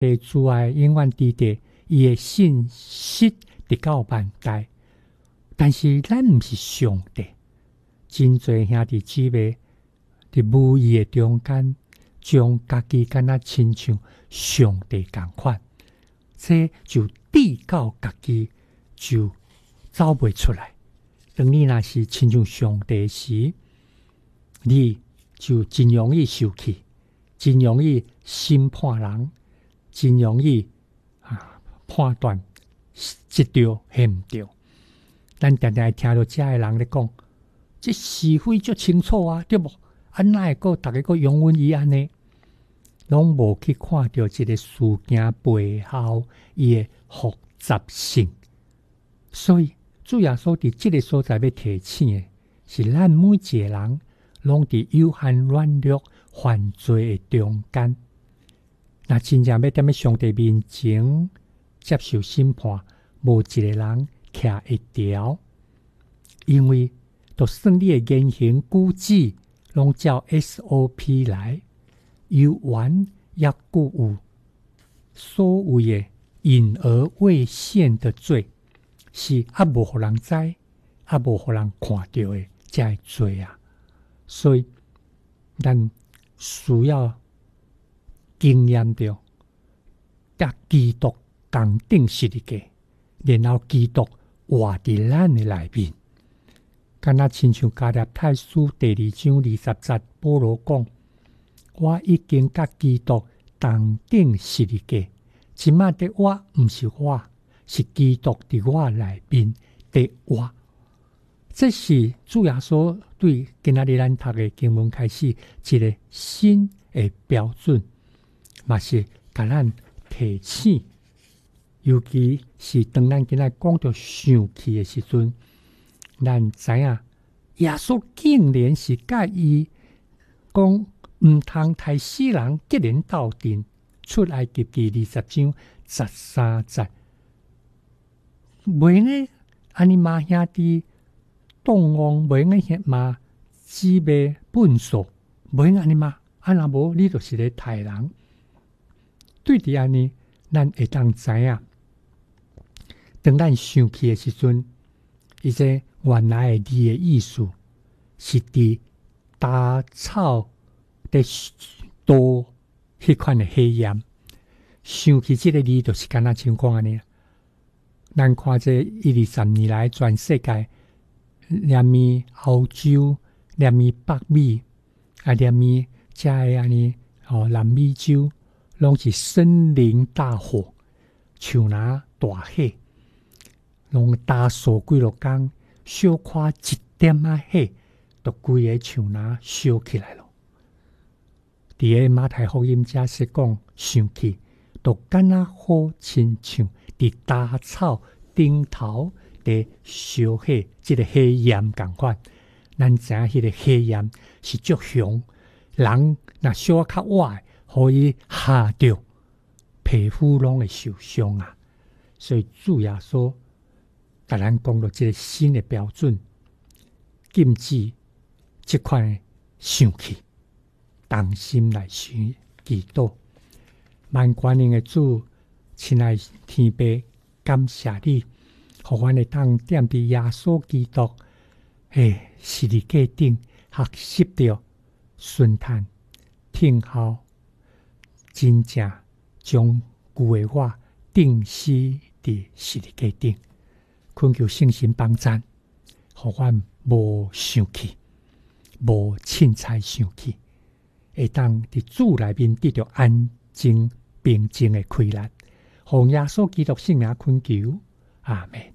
地主爱永远伫地，伊的信息直到万代。但是咱毋是上帝，真侪兄弟姊妹伫无义的中间，将家己敢若亲像上帝共款，这就抵到家己就走袂出来。当你若是亲像上帝时，你就真容易受气，真容易审判人，真容易判断这对迄毋对。咱常常听到这的人咧讲，这是非足清楚啊，对无？哪会个大家个永远伊安尼，拢无去看到这个事件背后伊的复杂性。所以主耶稣伫这个所在要提醒的是，咱每一个人拢伫有限软弱犯罪的中间。那真正要踮咧上帝面前接受审判，无一个人徛会牢，因为就算你的言行举止拢照 SOP 来，有完也固有所谓的隐而未现的罪，是无互人知，无互人看到的这的罪啊。所以咱需要经验到甲基督同等十字架，然后基督活伫咱的内面。敢若亲像加略太书第2章20节，保罗讲：我已经甲基督同等十字架，即卖的我毋是我，是基督伫我内面的我。这是主耶稣对今仔日咱读的经文开始一个新的标准，嘛是甲咱提醒。尤其是当咱今仔讲到生气的时阵，咱知影耶稣竟然是甲伊讲毋通杀死人，结连斗阵。出埃及记20章13节，袂呢安尼骂兄弟动王，袂呢骂姊妹笨手，袂安尼骂，若无你就是咧杀人。对伫安尼，咱会当知影，当咱生气的时阵，伊这原来的字的意思是伫打草的多迄款的黑暗。生气这个字就是敢若情况安尼。咱看这120年来，全世界连咪欧洲、连咪北美，连咪遮的安尼南美洲，拢是森林大火，像若大火，拢打扫几落工，小看一点仔火，就规个像若烧起来了。伫个马太福音遮是讲生气，就敢若好亲像伫打草顶头伫烧火，即个火焰共款。咱知影迄个火焰是足凶，人若烧较活，互伊下着皮肤拢会受伤啊。所以主耶稣甲咱讲到即个新的标准，禁止即款生气，同心来寻基督。万权能的主，亲爱天父，感谢你，互阮会当踮伫耶稣基督十字架顶学习着顺叹听候，真正将旧的我钉死伫十字架顶。恳求圣神帮赞，互阮无生气，无凊彩生气，会当伫主内面得到安静平静的开力。奉耶稣基督圣名恳求，阿们。